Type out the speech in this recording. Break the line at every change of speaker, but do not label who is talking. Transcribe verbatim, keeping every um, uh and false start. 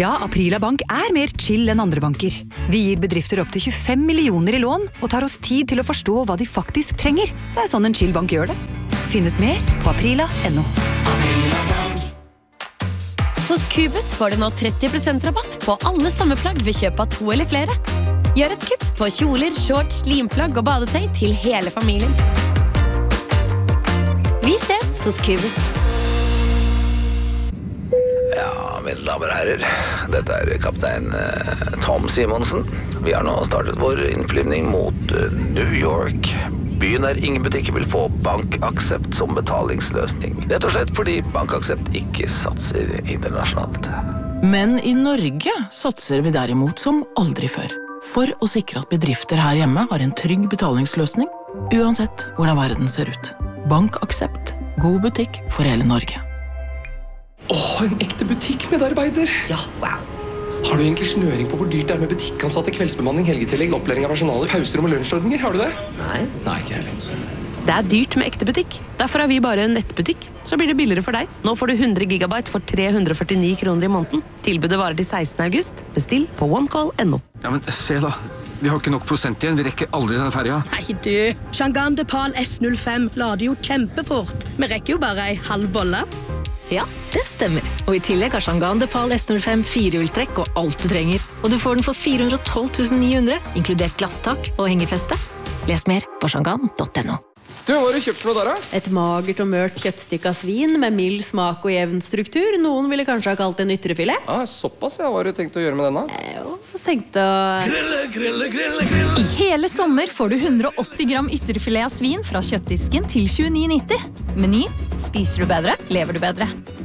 Ja, Aprila Bank er mer chill enn andre banker. Vi gir bedrifter opp til tjuefem millioner i lån og tar oss tid til å forstå hva de faktisk trenger. Det er sånn en chill bank gjør det. Finn ut mer på aprila punktum no.
Hos Cubus får du nå tretti prosent rabatt på alle sommerplagg ved kjøp av to eller flere. Gjør et kupp på kjoler, shorts, limplagg og badetøy til hele familien. Vi ses hos Cubus.
Ja, mine damer og herrer, dette er kaptein eh, Tom Simonsen. Vi har nå startet vår innflyvning mot eh, New York. Byen der ingen butikker vil få BankAxept som betalingsløsning. Rett og slett fordi BankAxept ikke satser internasjonalt.
Men i Norge satser vi derimot som aldri før. For å sikre at bedrifter her hjemme har en trygg betalingsløsning, uansett hvordan verden ser ut. BankAxept. God butikk for hele Norge.
Åh, en ekte butikkmedarbeider!
Ja, wow.
Har du egentlig snøring på hvor dyrt det er med butikkansatte, kveldsbemanning, helgetillegg, opplæring av personalet, pauser og lunsjordninger? Har du det?
Nei.
Nei, ikke heller.
Det er dyrt med ekte butikk. Derfor er vi bare en nettbutikk. Så blir det billigere for deg. Nå får du hundre gigabyte for tre hundre og førtini kroner i måneden. Tilbudet varer til sekstende august. Bestill på onecall punktum no.
Ja, men se da. Vi har ikke nok prosent igjen. Vi rekker aldri denne ferja.
Nei, du. Shangan Depal S null fem lader jo kjempefort. Vi rekker jo bare ei halv bolle.
Ja, det stemmer. Og i tillegg har Shangan Depal S null fem firehjulstrekk og alt du trenger. Og du får den for fire hundre og tolv tusen ni hundre, inkludert glasstak og hengefeste. Les mer på shangan punktum no.
Du, hva har du kjøpt for noe der, da?
Et magert og mørkt kjøttstykke av svin med mild smak og jevn struktur. Noen ville kanskje ha kalt det en ytrefilet.
Ah, såpass, ja. Hva har du tenkt å gjøre med denne?
Jo, tenkte å...
Grille, grille, grille, grille. I hele sommer får du hundre og åtti gram ytrefilet av svin fra kjøttdisken til tjueni nitti. Meny. Spiser du bedre, lever du bedre.